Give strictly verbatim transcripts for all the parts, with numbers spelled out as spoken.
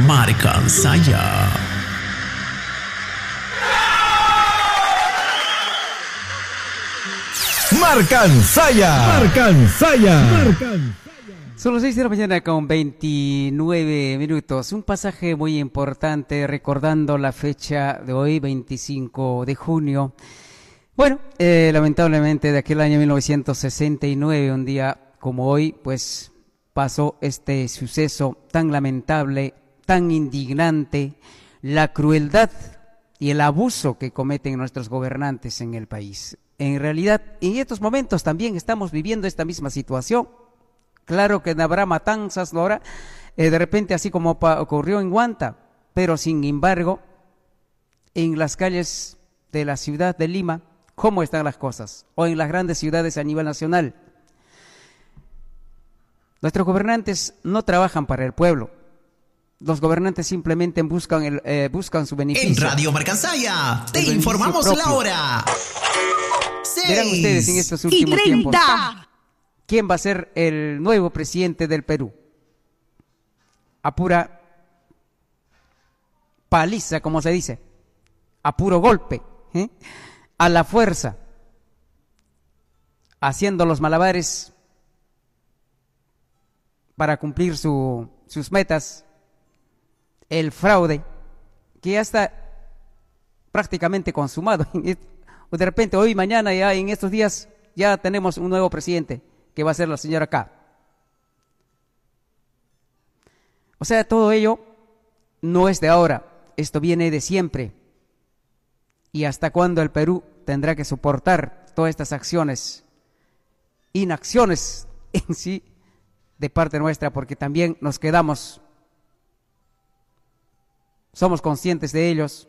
Marcansaya. Marcansaya. Marcansaya. Son las seis de la mañana con veintinueve minutos. Un pasaje muy importante recordando la fecha de hoy, veinticinco de junio. Bueno, eh, lamentablemente de aquel año mil novecientos sesenta y nueve, un día como hoy, pues pasó este suceso tan lamentable, tan indignante, la crueldad y el abuso que cometen nuestros gobernantes en el país. En realidad, en estos momentos también estamos viviendo esta misma situación. Claro que habrá matanzas, ¿no? Ahora, eh, de repente, así como ocurrió en Huanta, pero sin embargo, en las calles de la ciudad de Lima, ¿cómo están las cosas? O en las grandes ciudades a nivel nacional. Nuestros gobernantes no trabajan para el pueblo. Los gobernantes simplemente buscan, el, eh, buscan su beneficio. En Radio Marcansaya te informamos la hora. Verán ustedes en estos últimos tiempos quién va a ser el nuevo presidente del Perú. A pura paliza, como se dice, a puro golpe, ¿eh? A la fuerza, haciendo los malabares para cumplir su, sus metas, el fraude, que ya está prácticamente consumado. De repente, hoy, mañana, ya en estos días, ya tenemos un nuevo presidente, que va a ser la señora K. O sea, todo ello no es de ahora, esto viene de siempre. ¿Y hasta cuándo el Perú tendrá que soportar todas estas acciones, inacciones en sí, de parte nuestra? Porque también nos quedamos, somos conscientes de ellos,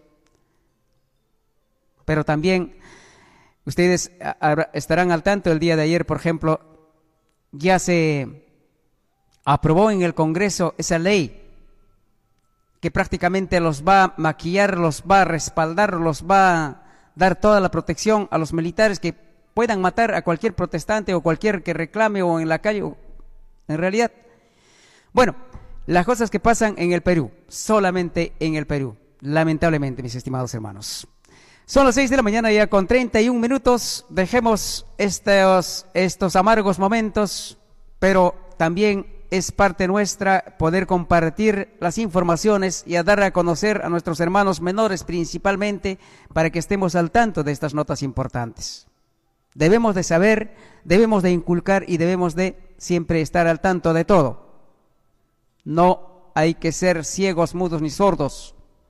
pero también ustedes estarán al tanto. El día de ayer, por ejemplo, ya se aprobó en el Congreso esa ley que prácticamente los va a maquillar, los va a respaldar, los va a dar toda la protección a los militares que puedan matar a cualquier protestante o cualquier que reclame o en la calle. O, en realidad, bueno, las cosas que pasan en el Perú, solamente en el Perú, lamentablemente, mis estimados hermanos. Son las seis de la mañana ya con treinta y un minutos. Dejemos estos, estos amargos momentos, pero también es parte nuestra poder compartir las informaciones y a dar a conocer a nuestros hermanos menores principalmente, para que estemos al tanto de estas notas importantes. Debemos de saber, debemos de inculcar y debemos de siempre estar al tanto de todo. No hay que ser ciegos, mudos ni sordos.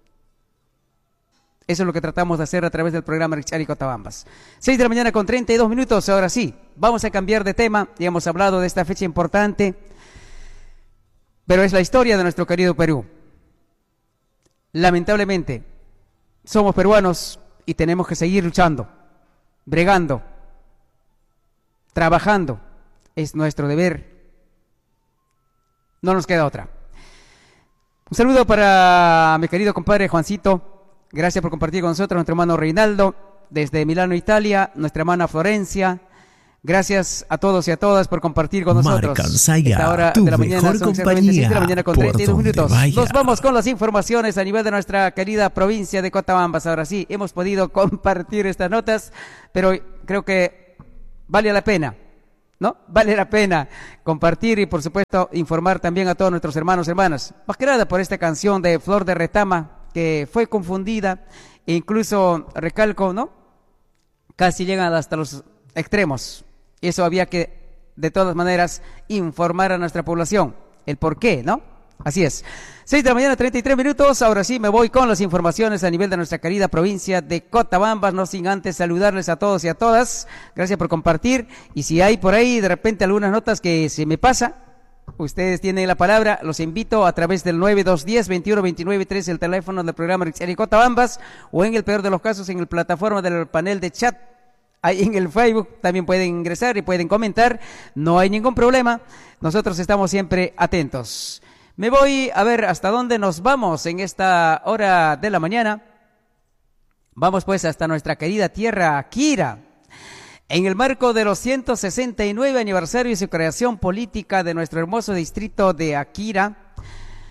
Eso es lo que tratamos de hacer a través del programa Richari Cotabambas. seis de la mañana con treinta y dos minutos. Ahora sí, vamos a cambiar de tema. Ya hemos hablado de esta fecha importante, pero es la historia de nuestro querido Perú. Lamentablemente, somos peruanos y tenemos que seguir luchando, bregando, trabajando. Es nuestro deber. No nos queda otra. Un saludo para mi querido compadre Juancito. Gracias por compartir con nosotros, nuestro hermano Reinaldo, desde Milano, Italia, nuestra hermana Florencia. Gracias a todos y a todas por compartir con nosotros. Marcansaya, esta hora tu de la mañana, mejor son exactamente seis de la mañana con treinta y dos minutos. Vaya. Nos vamos con las informaciones a nivel de nuestra querida provincia de Cotabambas. Ahora sí, hemos podido compartir estas notas, pero creo que vale la pena, ¿no? Vale la pena compartir y, por supuesto, informar también a todos nuestros hermanos y hermanas. Más que nada por esta canción de Flor de Retama, que fue confundida, e incluso, recalco, ¿no? Casi llegan hasta los extremos. Eso había que, de todas maneras, informar a nuestra población, el por qué, ¿no? Así es. seis de la mañana, treinta y tres minutos. Ahora sí me voy con las informaciones a nivel de nuestra querida provincia de Cotabambas, no sin antes saludarles a todos y a todas. Gracias por compartir. Y si hay por ahí de repente algunas notas que se me pasa, ustedes tienen la palabra, los invito a través del nueve dos uno cero, veintiuno veintinueve tres, el teléfono del programa Richari Cotabambas, o en el peor de los casos en la plataforma del panel de chat, ahí en el Facebook también pueden ingresar y pueden comentar, no hay ningún problema, nosotros estamos siempre atentos. Me voy a ver hasta dónde nos vamos en esta hora de la mañana. Vamos pues hasta nuestra querida tierra Akira. En el marco de los ciento sesenta y nueve aniversario de su creación política de nuestro hermoso distrito de Akira,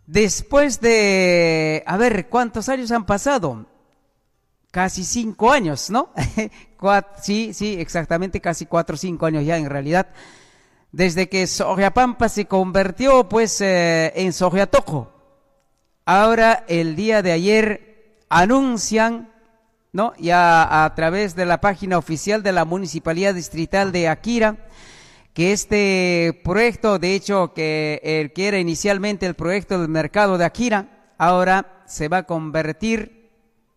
después de, a ver, ¿cuántos años han pasado? Casi cinco años, ¿no? Cuat- sí, sí, exactamente, casi cuatro o cinco años ya en realidad, desde que Sojiapampa se convirtió pues eh, en Sojiatoco. Ahora, el día de ayer, anuncian, ¿no? Ya a través de la página oficial de la Municipalidad Distrital de Akira, que este proyecto, de hecho, que el que era inicialmente el proyecto del mercado de Akira, ahora se va a convertir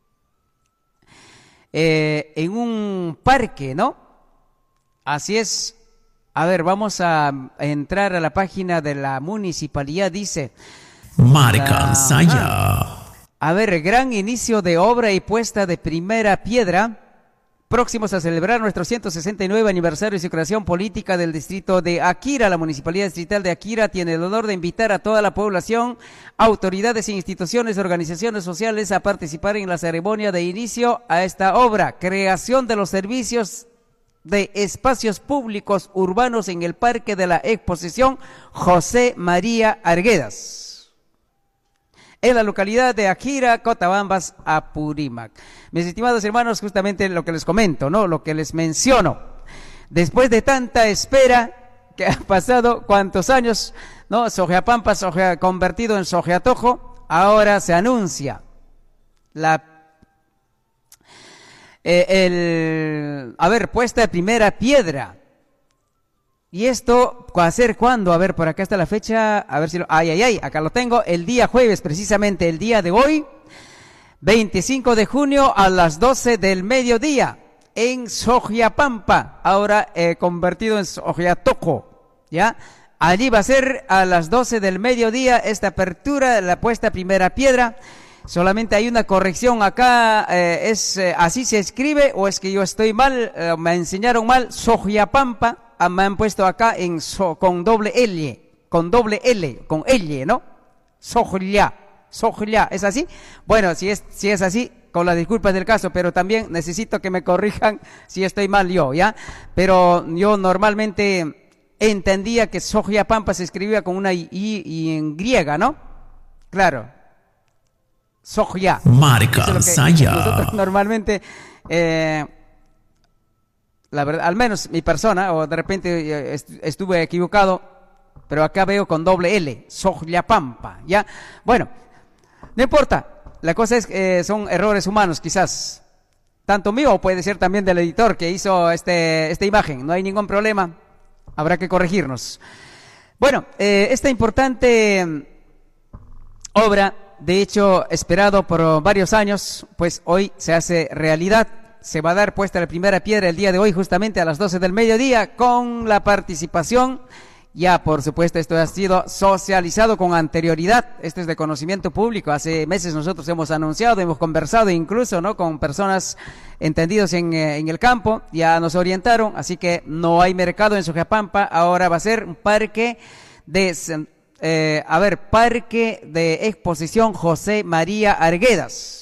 eh, en un parque, ¿no? Así es. A ver, vamos a entrar a la página de la municipalidad, dice... Marcansaya. A ver, gran inicio de obra y puesta de primera piedra, próximos a celebrar nuestro ciento sesenta y nueve aniversario de su creación política del distrito de Akira. La Municipalidad Distrital de Akira tiene el honor de invitar a toda la población, autoridades e instituciones, organizaciones sociales a participar en la ceremonia de inicio a esta obra, creación de los servicios de espacios públicos urbanos en el Parque de la Exposición José María Arguedas, en la localidad de Akira, Cotabambas, Apurímac. Mis estimados hermanos, justamente lo que les comento, ¿no? Lo que les menciono. Después de tanta espera que ha pasado, ¿cuántos años? ¿No? Sojiapampa, Soja, convertido en Sojiatoco, ahora se anuncia la eh, el, a ver, puesta de primera piedra. Y esto, ¿va a ser cuándo? A ver, por acá está la fecha, a ver si lo... Ay, ay, ay, acá lo tengo, el día jueves, precisamente el día de hoy, veinticinco de junio a las doce del mediodía, en Sojiapampa, ahora eh, convertido en Sojiatoco, ¿ya? Allí va a ser a las doce del mediodía esta apertura, la puesta primera piedra. Solamente hay una corrección acá, eh, es eh, así se escribe, o es que yo estoy mal, eh, me enseñaron mal, Sojiapampa. Me han puesto acá en so, con doble L, con doble L, con L, ¿no? Sojlia, Sojlia, ¿es así? Bueno, si es, si es así, con las disculpas del caso, pero también necesito que me corrijan si estoy mal yo, ¿ya? Pero yo normalmente entendía que Sojiapampa se escribía con una I, y en griega, ¿no? Claro. Sojia. Marcansaya. Nosotros normalmente... Eh, la verdad, al menos mi persona, o de repente estuve equivocado, pero acá veo con doble L, Sojiapampa, ¿ya? Bueno, no importa, la cosa es que eh, son errores humanos quizás, tanto mío o puede ser también del editor que hizo este, esta imagen, no hay ningún problema, habrá que corregirnos. Bueno, eh, esta importante obra, de hecho, esperado por varios años, pues hoy se hace realidad. Se va a dar puesta la primera piedra el día de hoy, justamente a las doce del mediodía, con la participación. Ya, por supuesto, esto ha sido socializado con anterioridad. Esto es de conocimiento público. Hace meses nosotros hemos anunciado, hemos conversado incluso, ¿no?, con personas entendidos en, eh, en el campo. Ya nos orientaron, así que no hay mercado en Sojiapampa. Ahora va a ser un parque de, eh, a ver, parque de exposición José María Arguedas.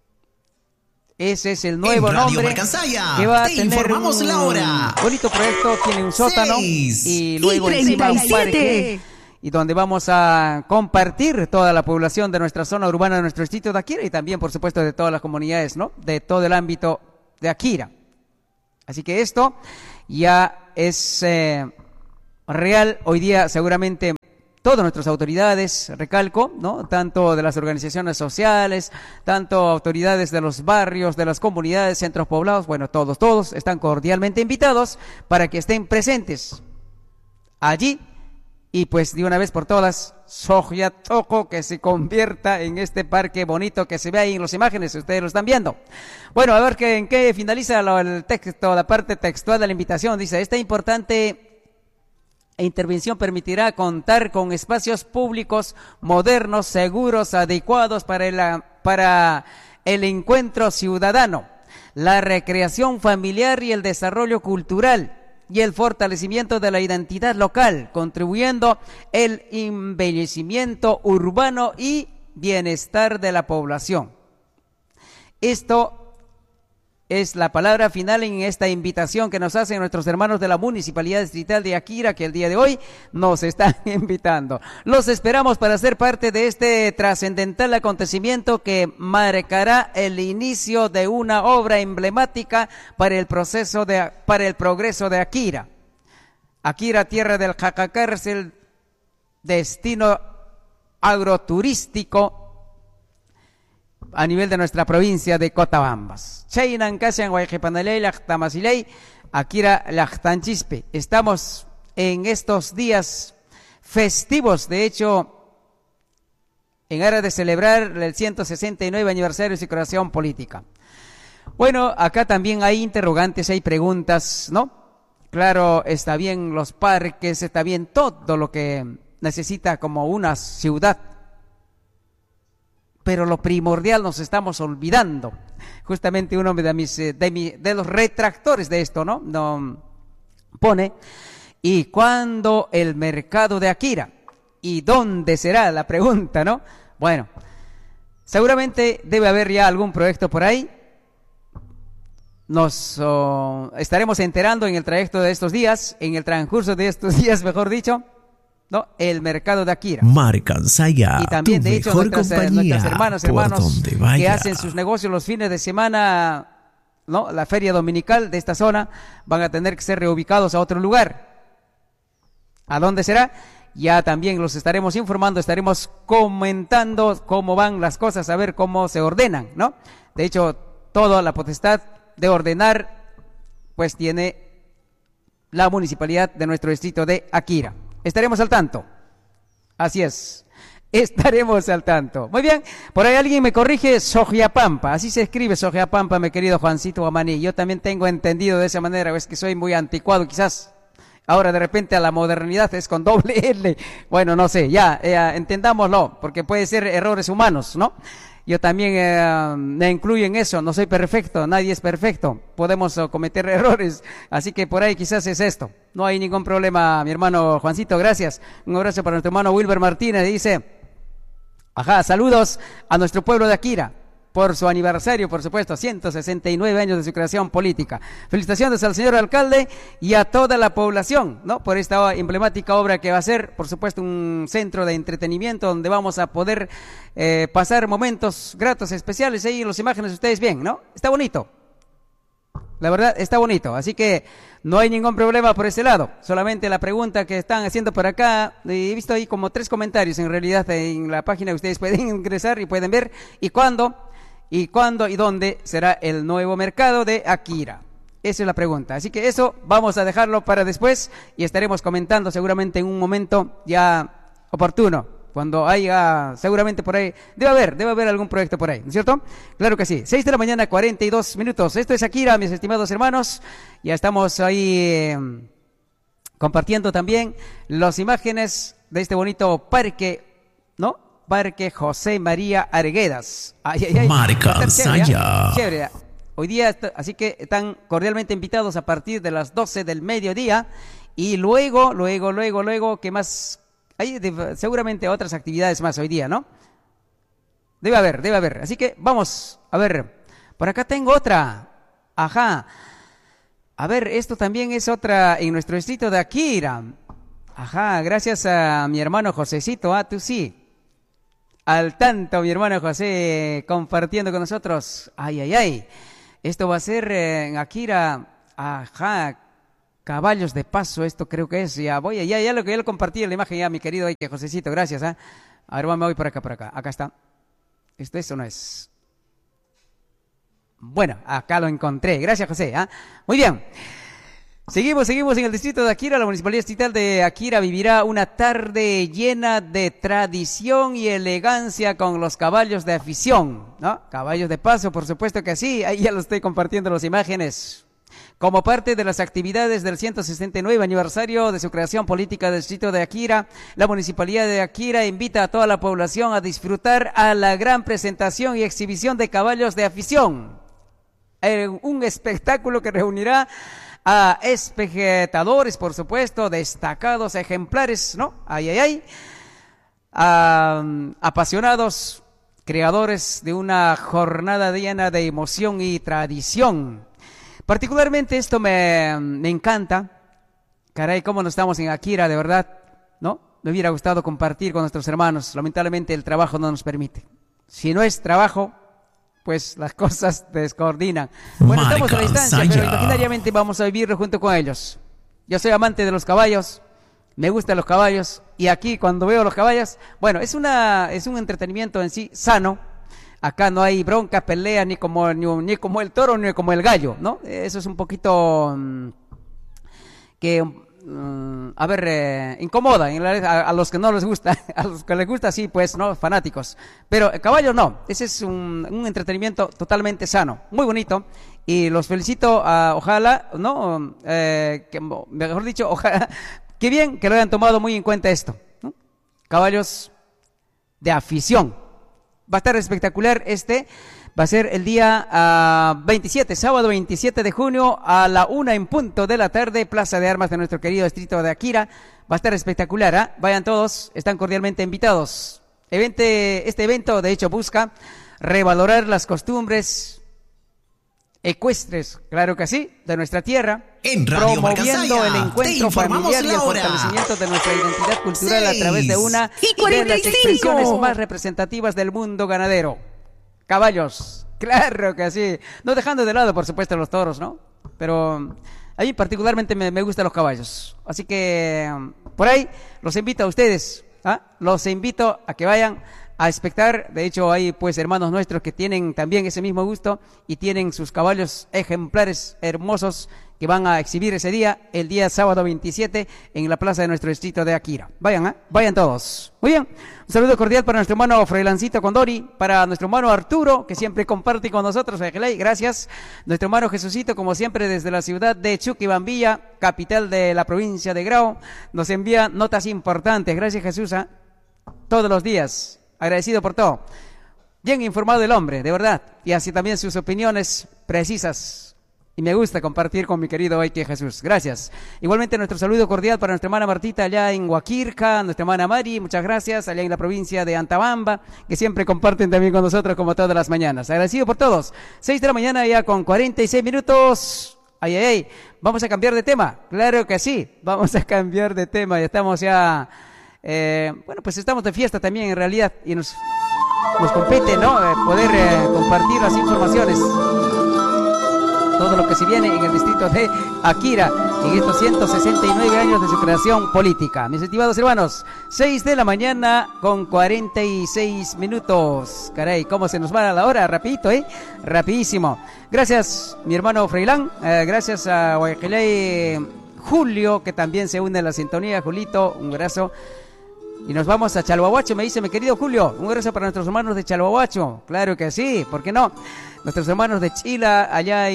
Ese es el nuevo nombre que va a te tener informamos un la hora. bonito proyecto, tiene un sótano Seis y luego y encima un treinta y siete. parque, y donde vamos a compartir toda la población de nuestra zona urbana, de nuestro distrito de Akira, y también, por supuesto, de todas las comunidades, ¿no?, de todo el ámbito de Akira. Así que esto ya es eh, real. Hoy día seguramente todas nuestras autoridades, recalco, ¿no?, tanto de las organizaciones sociales, tanto autoridades de los barrios, de las comunidades, centros poblados, bueno, todos, todos están cordialmente invitados para que estén presentes allí y pues de una vez por todas, Sojiatoco, que se convierta en este parque bonito que se ve ahí en las imágenes, ustedes lo están viendo. Bueno, a ver que, en qué finaliza lo, el texto, la parte textual de la invitación. Dice, esta importante intervención permitirá contar con espacios públicos modernos, seguros, adecuados para el, para el encuentro ciudadano, la recreación familiar y el desarrollo cultural y el fortalecimiento de la identidad local, contribuyendo el embellecimiento urbano y bienestar de la población. Esto es la palabra final en esta invitación que nos hacen nuestros hermanos de la Municipalidad Distrital de Akira, que el día de hoy nos están invitando. Los esperamos para ser parte de este trascendental acontecimiento que marcará el inicio de una obra emblemática para el proceso de, para el progreso de Akira. Akira, tierra del Jacacár, es el destino agroturístico a nivel de nuestra provincia de Cotabambas. Chainan Kasian Guayjepanaley, Lachtamaziley, Akira Lachtanchispe. Estamos en estos días festivos, de hecho, en aras de celebrar el ciento sesenta y nueve aniversario de su creación política. Bueno, acá también hay interrogantes, hay preguntas, ¿no? Claro, está bien los parques, está bien todo lo que necesita como una ciudad, pero lo primordial nos estamos olvidando. Justamente uno de mis de, mi, de los retractores de esto, ¿no? no pone, ¿y cuándo el mercado de Akira? ¿Y dónde será? La pregunta, ¿no? Bueno, seguramente debe haber ya algún proyecto por ahí. Nos oh, estaremos enterando en el trayecto de estos días, en el transcurso de estos días, mejor dicho, ¿no? El mercado de Akira. Marca Ansaya, y también, de hecho, nuestras, nuestras hermanas, hermanos que hacen sus negocios los fines de semana, ¿no? La feria dominical de esta zona, van a tener que ser reubicados a otro lugar. ¿A dónde será? Ya también los estaremos informando, estaremos comentando cómo van las cosas, a ver cómo se ordenan, ¿no? De hecho, toda la potestad de ordenar, pues tiene la municipalidad de nuestro distrito de Akira. Estaremos al tanto. Así es. Estaremos al tanto. Muy bien. Por ahí alguien me corrige, Sojiapampa. Así se escribe Sojiapampa, mi querido Juancito Guamaní. Yo también tengo entendido de esa manera. Es que soy muy anticuado quizás. Ahora de repente a la modernidad es con doble L. Bueno, no sé. Ya, eh, entendámoslo. Porque puede ser errores humanos, ¿no? Yo también eh, me incluyo en eso. No soy perfecto. Nadie es perfecto. Podemos uh, cometer errores. Así que por ahí quizás es esto. No hay ningún problema, mi hermano Juancito. Gracias. Un abrazo para nuestro hermano Wilber Martínez. Dice, ajá, saludos a nuestro pueblo de Akira por su aniversario, por supuesto, ciento sesenta y nueve años de su creación política. Felicitaciones al señor alcalde y a toda la población, ¿no? Por esta emblemática obra que va a ser, por supuesto, un centro de entretenimiento donde vamos a poder eh, pasar momentos gratos, especiales. Ahí en las imágenes ustedes ven, ¿no? Está bonito. La verdad, está bonito. Así que no hay ningún problema por ese lado. Solamente la pregunta que están haciendo por acá, he visto ahí como tres comentarios en realidad en la página que ustedes pueden ingresar y pueden ver. ¿Y cuándo? ¿Y cuándo y dónde será el nuevo mercado de Akira? Esa es la pregunta. Así que eso vamos a dejarlo para después y estaremos comentando seguramente en un momento ya oportuno. Cuando haya, seguramente por ahí, debe haber, debe haber algún proyecto por ahí, ¿no es cierto? Claro que sí. seis de la mañana, cuarenta y dos minutos. Esto es Akira, mis estimados hermanos. Ya estamos ahí eh, compartiendo también las imágenes de este bonito parque, ¿no? Parque José María Arguedas. Ay, ay, ay. Marca Ansaya. Chévere. Hoy día, así que están cordialmente invitados a partir de las doce del mediodía. Y luego, luego, luego, luego, ¿qué más? Hay de, seguramente otras actividades más hoy día, ¿no? Debe haber, debe haber. Así que vamos a ver. Por acá tengo otra. Ajá. A ver, esto también es otra en nuestro distrito de Akira. Ajá, gracias a mi hermano Josecito. Ah, tú sí. Al tanto, mi hermano José, compartiendo con nosotros. Ay, ay, ay. Esto va a ser eh, en Akira. Ajá. Caballos de paso, esto creo que es. Ya voy, ya, ya lo que ya lo compartí en la imagen, ya, mi querido que Josecito, gracias. ¿eh? A ver, me voy por acá, por acá. Acá está. ¿Esto es o no es? Bueno, acá lo encontré. Gracias, José. ¿eh? Muy bien. Seguimos, seguimos en el distrito de Akira. La Municipalidad Distrital de Akira vivirá una tarde llena de tradición y elegancia con los caballos de afición, ¿no? Caballos de paso, por supuesto que sí. Ahí ya lo estoy compartiendo las imágenes. Como parte de las actividades del ciento sesenta y nueve aniversario de su creación política del distrito de Akira, la Municipalidad de Akira invita a toda la población a disfrutar a la gran presentación y exhibición de caballos de afición. Eh, un espectáculo que reunirá a espectadores, por supuesto, destacados ejemplares, ¿no? Ay, ay, ay. A, apasionados creadores de una jornada llena de emoción y tradición. Particularmente esto me, me encanta. Caray, cómo no estamos en Akira, de verdad, ¿no? Me hubiera gustado compartir con nuestros hermanos. Lamentablemente el trabajo no nos permite. Si no es trabajo, pues las cosas descoordinan. Bueno, Marca estamos a la distancia, Saya. pero imaginariamente vamos a vivirlo junto con ellos. Yo soy amante de los caballos, me gustan los caballos, y aquí cuando veo los caballos, bueno, es una es un entretenimiento en sí sano. Acá no hay bronca, pelea, ni como ni, ni como el toro, ni como el gallo, ¿no? Eso es un poquito um, que, um, a ver, eh, incomoda en la, a, a los que no les gusta. A los que les gusta, sí, pues, ¿no? Fanáticos. Pero el caballo no, ese es un, un entretenimiento totalmente sano, muy bonito. Y los felicito, uh, ojalá, ¿no? Eh, que, mejor dicho, ojalá, qué bien que lo hayan tomado muy en cuenta esto, ¿no? Caballos de afición. Va a estar espectacular este, va a ser el día uh, veintisiete, sábado veintisiete de junio a la una en punto de la tarde, Plaza de Armas de nuestro querido distrito de Akira. Va a estar espectacular, ¿eh? Vayan todos, están cordialmente invitados. Evente, este evento, de hecho, busca revalorar las costumbres ecuestres, claro que sí, de nuestra tierra, En Radio promoviendo Marca el Saya, encuentro te informamos familiar y el la hora. fortalecimiento de nuestra identidad cultural a Seis través de una y de cuarenta y las cinco. expresiones más representativas del mundo ganadero. Caballos, claro que sí, no dejando de lado, por supuesto, los toros, ¿no? Pero a mí particularmente me, me gustan los caballos, así que por ahí los invito a ustedes, ¿ah? Los invito a que vayan a expectar. De hecho, hay pues hermanos nuestros que tienen también ese mismo gusto y tienen sus caballos ejemplares hermosos que van a exhibir ese día, el día sábado veintisiete, en la plaza de nuestro distrito de Akira. Vayan, ¿eh? Vayan todos. Muy bien. Un saludo cordial para nuestro hermano Freilancito Condori, para nuestro hermano Arturo, que siempre comparte con nosotros. Gracias. Nuestro hermano Jesucito, como siempre, desde la ciudad de Chuquibambilla, capital de la provincia de Grau, nos envía notas importantes. Gracias, Jesús, ¿eh? Todos los días. Agradecido por todo. Bien informado el hombre, de verdad. Y así también sus opiniones precisas. Y me gusta compartir con mi querido Eike Jesús. Gracias. Igualmente nuestro saludo cordial para nuestra hermana Martita allá en Huaquirca, nuestra hermana Mari, muchas gracias, allá en la provincia de Antabamba, que siempre comparten también con nosotros como todas las mañanas. Agradecido por todos. Seis de la mañana ya con cuarenta y seis minutos. Ay, ay, ay. ¿Vamos a cambiar de tema? Claro que sí. Vamos a cambiar de tema. Ya estamos ya... Eh, bueno, pues estamos de fiesta también en realidad y nos, nos compete, ¿no? Eh, poder eh, compartir las informaciones, todo lo que se viene en el distrito de Akira en estos ciento sesenta y nueve años de su creación política. Mis estimados hermanos, seis de la mañana con cuarenta y seis minutos. Caray, cómo se nos va la hora, rapidito, ¿eh? Rapidísimo. Gracias, mi hermano Freilán, eh, gracias a Guayquilay Julio, que también se une a la sintonía. Julito, un abrazo. Y nos vamos a Chalhuahuacho, me dice mi querido Julio. Un abrazo para nuestros hermanos de Chalhuahuacho. Claro que sí, ¿por qué no? Nuestros hermanos de Chila, allá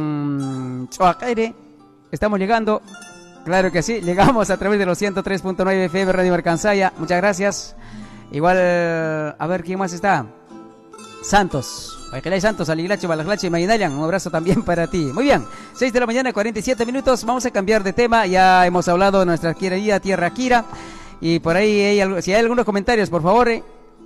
en Choacaire. Estamos llegando. Claro que sí, llegamos a través de los ciento tres punto nueve F M Radio Marca Saya. Muchas gracias. Igual, a ver, ¿quién más está? Santos. Guayquilay Santos, Aliglacho, Balaglacho y Maguinayan. Un abrazo también para ti. Muy bien, seis de la mañana, cuarenta y siete minutos. Vamos a cambiar de tema. Ya hemos hablado de nuestra querida tierra Akira. Y por ahí, hay, si hay algunos comentarios, por favor, eh,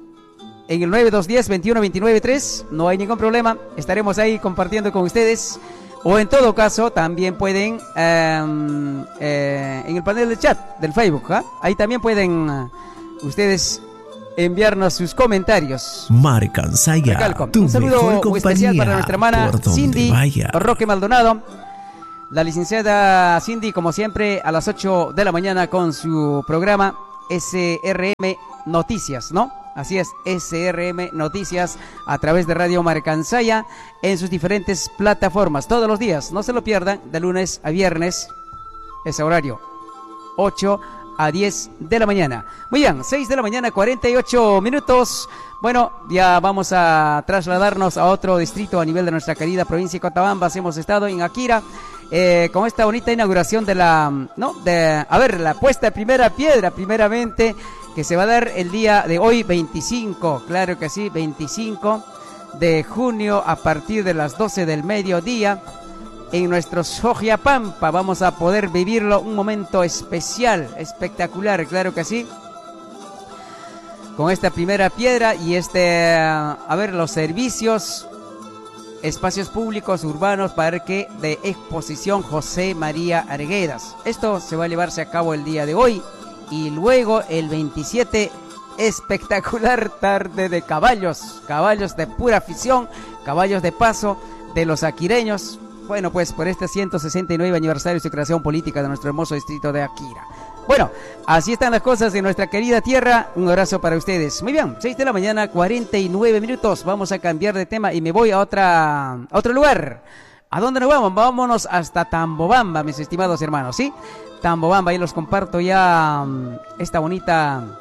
en el nueve dos uno cero, veintiuno veintinueve tres, no hay ningún problema. Estaremos ahí compartiendo con ustedes. O en todo caso, también pueden, eh, eh, en el panel de chat del Facebook, ¿eh? Ahí también pueden uh, ustedes enviarnos sus comentarios. Marca Saya, Recalco. tu Un saludo mejor especial para nuestra hermana por donde Cindy vaya. Roque Maldonado. La licenciada Cindy, como siempre, a las ocho de la mañana con su programa S R M Noticias, ¿no? Así es, S R M Noticias a través de Radio Marca Saya en sus diferentes plataformas. Todos los días, no se lo pierdan, de lunes a viernes, ese horario, ocho a diez de la mañana. Muy bien, seis de la mañana, cuarenta y ocho minutos. Bueno, ya vamos a trasladarnos a otro distrito a nivel de nuestra querida provincia de Cotabambas. Hemos estado en Akira eh, con esta bonita inauguración de la, ¿no? De, a ver, la puesta de primera piedra, primeramente, que se va a dar el día de hoy, veinticinco, claro que sí, veinticinco de junio, a partir de las doce del mediodía. En nuestro Sojiapampa vamos a poder vivirlo, un momento especial, espectacular, claro que sí. con esta primera piedra y este, a ver, los servicios, espacios públicos urbanos, parque de exposición José María Arguedas. Esto se va a llevarse a cabo el día de hoy y luego el veintisiete, espectacular tarde de caballos, caballos de pura afición, caballos de paso de los aquireños. Bueno, pues por este ciento sesenta y nueve aniversario de su creación política de nuestro hermoso distrito de Akira. Bueno, así están las cosas en nuestra querida tierra. Un abrazo para ustedes. Muy bien, seis de la mañana, cuarenta y nueve minutos. Vamos a cambiar de tema y me voy a otra, a otro lugar. ¿A dónde nos vamos? Vámonos hasta Tambobamba, mis estimados hermanos, ¿sí? Tambobamba, ahí los comparto ya um, esta bonita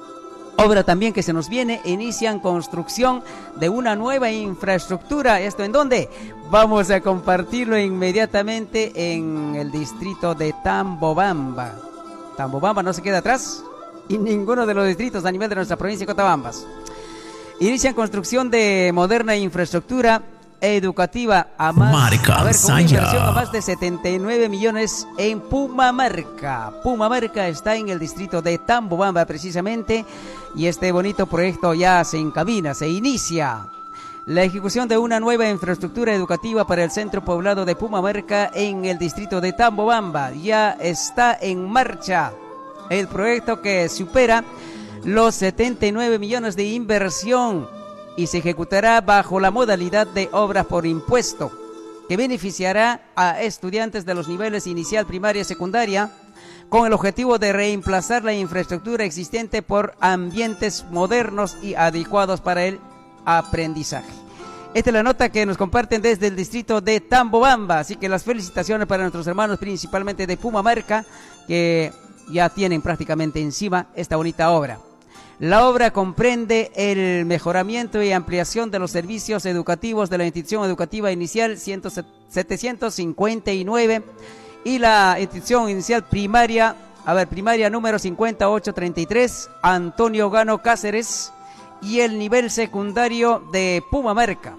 obra también que se nos viene. Inician construcción de una nueva infraestructura. ¿Esto en dónde? Vamos a compartirlo inmediatamente en el distrito de Tambobamba. Tambobamba no se queda atrás y ninguno de los distritos a nivel de nuestra provincia de Cotabambas. Inician construcción de moderna infraestructura educativa a más, Marca a ver, con una inversión Saya. a más de setenta y nueve millones en Pumamarca. Pumamarca está en el distrito de Tambobamba precisamente y este bonito proyecto ya se encamina, se inicia. La ejecución de una nueva infraestructura educativa para el centro poblado de Pumamarca en el distrito de Tambobamba ya está en marcha. El proyecto que supera los setenta y nueve millones de inversión y se ejecutará bajo la modalidad de obras por impuesto, que beneficiará a estudiantes de los niveles inicial, primaria y secundaria, con el objetivo de reemplazar la infraestructura existente por ambientes modernos y adecuados para el aprendizaje. Esta es la nota que nos comparten desde el distrito de Tambobamba, así que las felicitaciones para nuestros hermanos, principalmente de Pumamarca, que ya tienen prácticamente encima esta bonita obra. La obra comprende el mejoramiento y ampliación de los servicios educativos de la institución educativa inicial setecientos cincuenta y nueve y la institución inicial primaria, a ver, primaria número cincuenta y ocho treinta y tres, Antonio Gano Cáceres, y el nivel secundario de Pumamarca.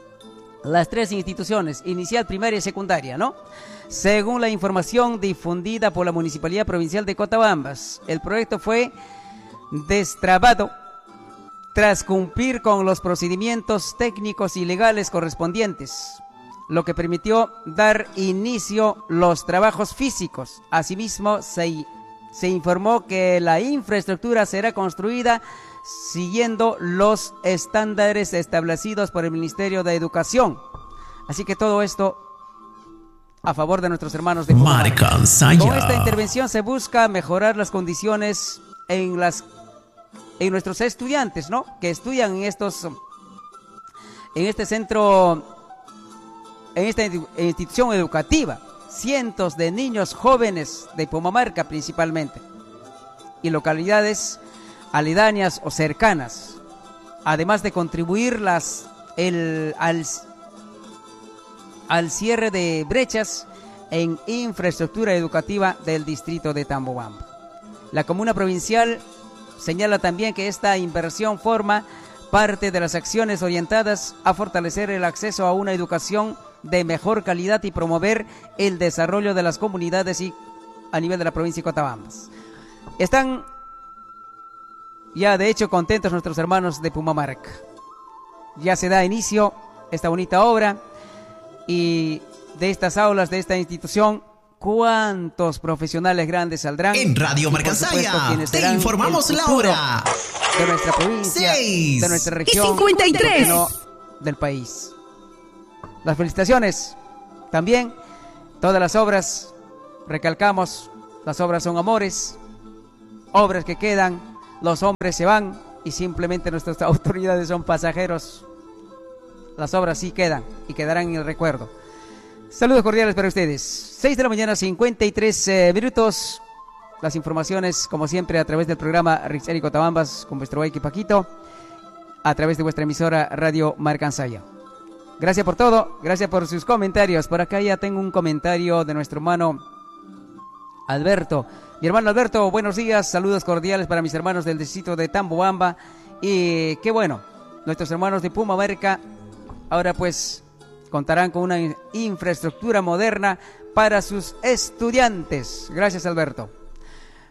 Las tres instituciones, inicial, primaria y secundaria, ¿no? Según la información difundida por la Municipalidad Provincial de Cotabambas, el proyecto fue destrabado tras cumplir con los procedimientos técnicos y legales correspondientes, lo que permitió dar inicio los trabajos físicos. Asimismo, se, se informó que la infraestructura será construida siguiendo los estándares establecidos por el Ministerio de Educación. Así que todo esto a favor de nuestros hermanos de Pumamarca. Marca Saya. Con esta intervención se busca mejorar las condiciones en las en nuestros estudiantes, ¿no? Que estudian en estos en este centro, en esta institución educativa. Cientos de niños jóvenes de Pumamarca principalmente y localidades aledañas o cercanas, además de contribuir las, el, al, al cierre de brechas en infraestructura educativa del distrito de Tambobamba. La comuna provincial señala también que esta inversión forma parte de las acciones orientadas a fortalecer el acceso a una educación de mejor calidad y promover el desarrollo de las comunidades y a nivel de la provincia de Cotabambas. Están ya de hecho contentos nuestros hermanos de Pumamarca. Ya se da inicio esta bonita obra y de estas aulas, de esta institución, ¿cuántos profesionales grandes saldrán? En Radio Y, por Marca supuesto, Saya quienes te serán informamos el la futuro hora. de nuestra provincia, Seis de nuestra y región, cincuenta y tres. ¿por qué no del país? Las felicitaciones también, todas las obras, recalcamos, las obras son amores, obras que quedan, los hombres se van y simplemente nuestras autoridades son pasajeros. Las obras sí quedan y quedarán en el recuerdo. Saludos cordiales para ustedes. seis de la mañana, cincuenta y tres eh, minutos. Las informaciones, como siempre, a través del programa Rixeri Cotabambas con vuestro Waiki Paquito, a través de vuestra emisora Radio Marca Saya. Gracias por todo, gracias por sus comentarios. Por acá ya tengo un comentario de nuestro hermano Alberto. Mi hermano Alberto, buenos días, saludos cordiales para mis hermanos del distrito de Tambobamba. Y qué bueno, nuestros hermanos de Pumamarca ahora pues contarán con una infraestructura moderna para sus estudiantes. Gracias, Alberto.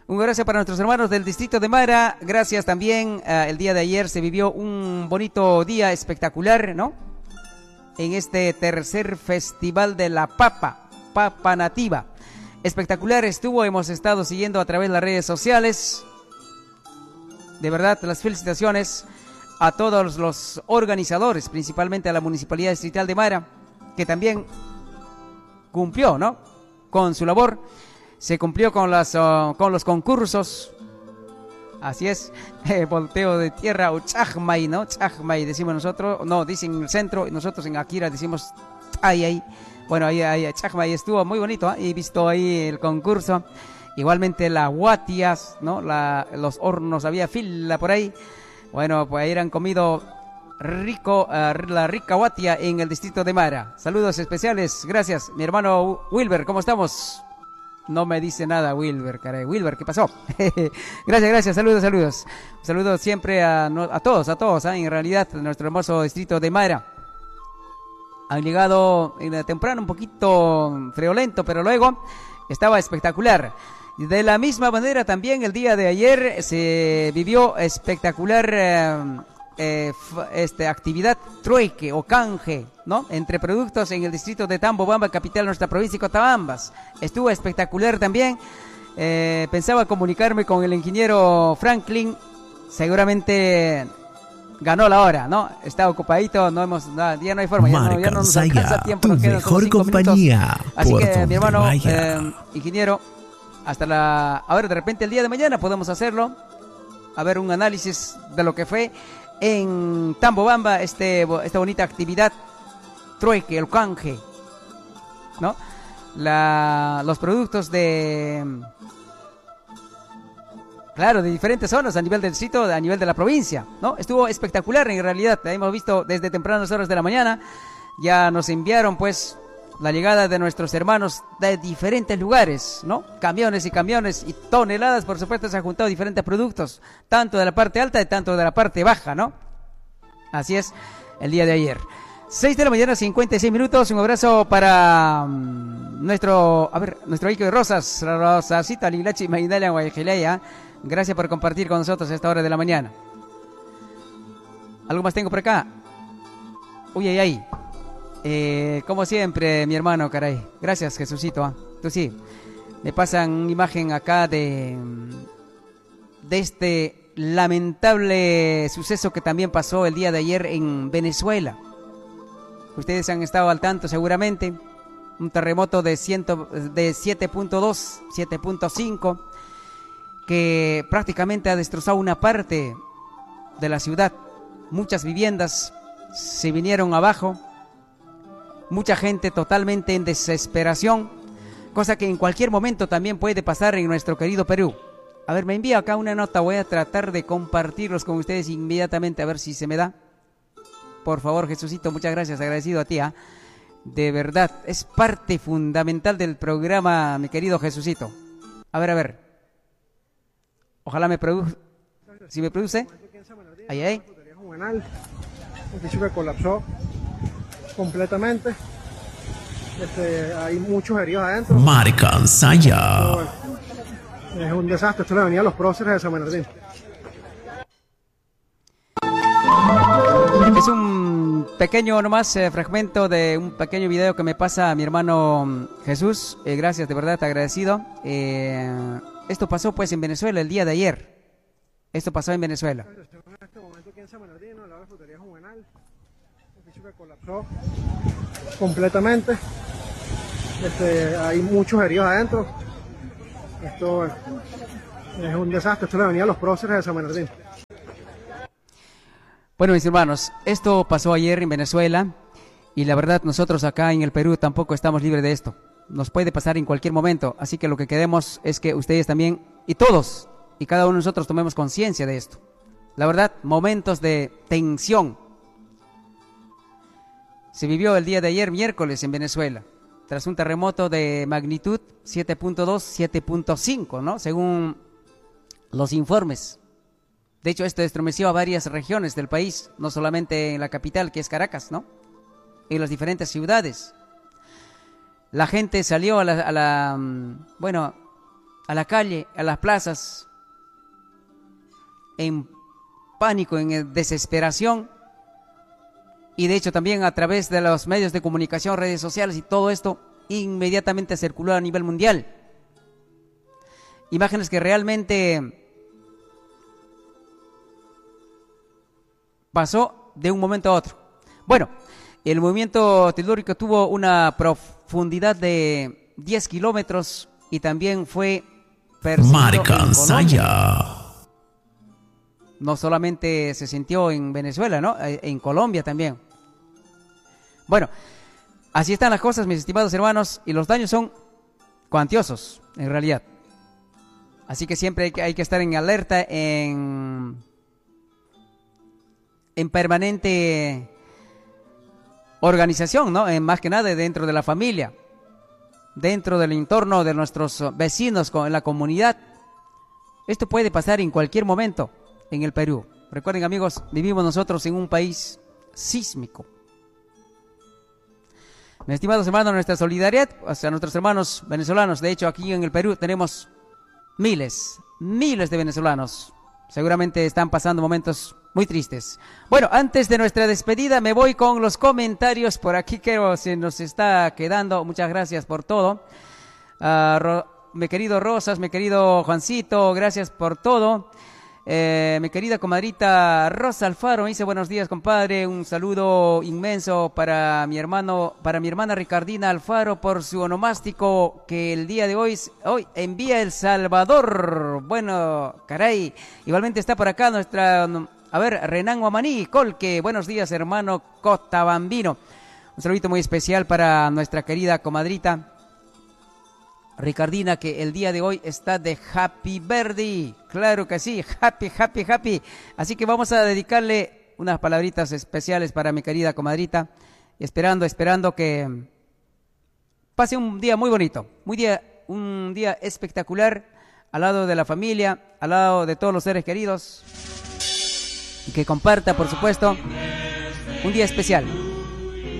Un abrazo para nuestros hermanos del distrito de Mara. Gracias también. Uh, el día de ayer se vivió un bonito día espectacular, ¿no? En este tercer festival de la papa, papa nativa. Espectacular estuvo, hemos estado siguiendo a través de las redes sociales. De verdad, las felicitaciones a todos los organizadores, principalmente a la Municipalidad Distrital de Mara, que también cumplió, ¿no?, con su labor. Se cumplió con, las, uh, con los concursos. Así es, eh, volteo de tierra o chajmay, ¿no? Chajmay decimos nosotros, no, dicen en el centro, nosotros en Akira decimos ay, ay. Bueno, ahí, ahí chajmay estuvo muy bonito, ¿eh? Y visto ahí el concurso. Igualmente las guatias, ¿no? La, los hornos, había fila por ahí. Bueno, pues ahí han comido rico, uh, la rica guatia en el distrito de Mara. Saludos especiales, gracias. Mi hermano Wilber, ¿cómo estamos? No me dice nada Wilber, caray. Wilber, ¿qué pasó? Gracias, gracias, saludos, saludos. Saludos siempre a, a todos, a todos, ¿eh? En realidad, nuestro hermoso distrito de Mara. Han llegado en temprano un poquito friolento, pero luego estaba espectacular. De la misma manera también el día de ayer se vivió espectacular eh, eh, este, actividad trueque o canje, ¿no?, entre productos en el distrito de Tambobamba, capital de nuestra provincia de Cotabambas. Estuvo espectacular también. Eh, pensaba comunicarme con el ingeniero Franklin, seguramente ganó la hora, ¿no? Está ocupadito, no hemos, no, ya no hay forma, ya no, ya no nos alcanza tiempo, nos quedan solo cinco compañía minutos. Así que mi hermano eh, ingeniero, hasta la, a ver, de repente el día de mañana podemos hacerlo, a ver un análisis de lo que fue en Tambobamba, este, esta bonita actividad trueque, el canje, ¿no? La, los productos de, claro, de diferentes zonas a nivel del distrito, a nivel de la provincia, ¿no? Estuvo espectacular en realidad, la hemos visto desde tempranas horas de la mañana. Ya nos enviaron pues la llegada de nuestros hermanos de diferentes lugares, ¿no? Camiones y camiones y toneladas, por supuesto, se han juntado diferentes productos, tanto de la parte alta y tanto de la parte baja, ¿no? Así es, el día de ayer. seis de la mañana, cincuenta y seis minutos. Un abrazo para um, nuestro, a ver, nuestro hijo de Rosas, Rosacita Lilachi Maidala Guayaquileya. Gracias por compartir con nosotros a esta hora de la mañana. ¿Algo más tengo por acá? Uy, ay, ay. Eh, como siempre, mi hermano, caray. Gracias, Jesucito. ¿eh? Tú sí. Me pasan una imagen acá de, de este lamentable suceso que también pasó el día de ayer en Venezuela. Ustedes han estado al tanto seguramente. Un terremoto de, de siete punto dos, siete punto cinco, que prácticamente ha destrozado una parte de la ciudad. Muchas viviendas se vinieron abajo. Mucha gente totalmente en desesperación, cosa que en cualquier momento también puede pasar en nuestro querido Perú. A ver, me envía acá una nota, voy a tratar de compartirlos con ustedes inmediatamente, a ver si se me da. Por favor, Jesucito, muchas gracias, agradecido a ti. ¿eh? De verdad, es parte fundamental del programa, mi querido Jesucito. A ver, a ver. Ojalá me produzca. Si me produce. Ahí, ahí. Un piso que colapsó completamente. Este, hay muchos heridos adentro. Marcansaya. Es un desastre. Esto le venía a los próceres de San Bernardino. Es un pequeño nomás eh, fragmento de un pequeño video que me pasa mi hermano Jesús. Eh, gracias, de verdad, agradecido. Eh, esto pasó pues en Venezuela el día de ayer. Esto pasó en Venezuela. En este momento aquí en San Bernardino, al lado de la frutería Juvenal. Un piso que colapsó completamente. Este, hay muchos heridos adentro. Esto es un desastre. Esto le venía a los próceres de San Bernardino. Bueno, mis hermanos, esto pasó ayer en Venezuela y la verdad nosotros acá en el Perú tampoco estamos libres de esto. Nos puede pasar en cualquier momento, así que lo que queremos es que ustedes también, y todos, y cada uno de nosotros tomemos conciencia de esto. La verdad, momentos de tensión se vivió el día de ayer, miércoles, en Venezuela, tras un terremoto de magnitud siete punto dos, siete punto cinco, ¿no? Según los informes. De hecho, esto estremeció a varias regiones del país, no solamente en la capital, que es Caracas, ¿no? En las diferentes ciudades. La gente salió a la, a la bueno, a la calle, a las plazas, en pánico, en desesperación. Y de hecho también a través de los medios de comunicación, redes sociales y todo esto, inmediatamente circuló a nivel mundial. Imágenes que realmente pasó de un momento a otro. Bueno, el movimiento telúrico tuvo una profundidad de diez kilómetros y también fue percibido Mar en Cansaya. No solamente se sintió en Venezuela, ¿no? En Colombia también. Bueno, así están las cosas, mis estimados hermanos, y los daños son cuantiosos, en realidad. Así que siempre hay que, hay que estar en alerta, en, en permanente organización, ¿no? En, más que nada dentro de la familia, dentro del entorno de nuestros vecinos, en la comunidad. Esto puede pasar en cualquier momento en el Perú. Recuerden, amigos, vivimos nosotros en un país sísmico. Mis estimados hermanos, nuestra solidaridad hacia nuestros hermanos venezolanos. De hecho, aquí en el Perú tenemos miles, miles de venezolanos. Seguramente están pasando momentos muy tristes. Bueno, antes de nuestra despedida me voy con los comentarios. Por aquí creo se nos está quedando. Muchas gracias por todo. Uh, Ro, mi querido Rosas, mi querido Juancito, gracias por todo. Eh, mi querida comadrita Rosa Alfaro me dice buenos días, compadre, un saludo inmenso para mi hermano, para mi hermana Ricardina Alfaro por su onomástico que el día de hoy, hoy envía El Salvador. Bueno, caray, igualmente está por acá nuestra, a ver, Renan Guamaní, Colque, buenos días, hermano Cotabambino. Un saludito muy especial para nuestra querida comadrita Ricardina, que el día de hoy está de Happy Birthday. Claro que sí, happy, happy, happy. Así que vamos a dedicarle unas palabritas especiales para mi querida comadrita. Esperando, esperando que pase un día muy bonito. Muy día, un día espectacular al lado de la familia, al lado de todos los seres queridos. Y que comparta, por supuesto, un día especial.